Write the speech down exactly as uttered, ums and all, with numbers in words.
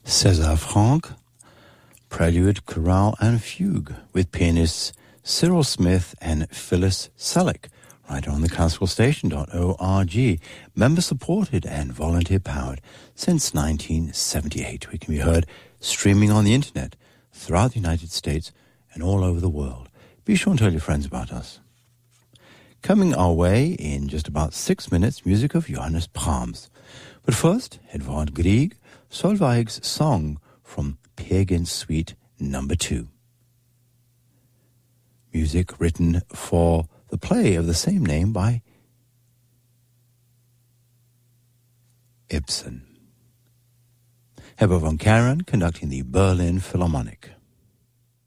César Franck, Prelude, Chorale and Fugue with pianists Cyril Smith and Phyllis Selleck, right on the classical station dot org. Member-supported and volunteer-powered since nineteen seventy-eight. We can be heard streaming on the internet throughout the United States and all over the world. Be sure and tell your friends about us. Coming our way in just about six minutes, music of Johannes Brahms. But first, Edvard Grieg, Solveig's song from Peer Gynt Suite number two. Music written for the play of the same name by Ibsen. Herbert von Karajan conducting the Berlin Philharmonic.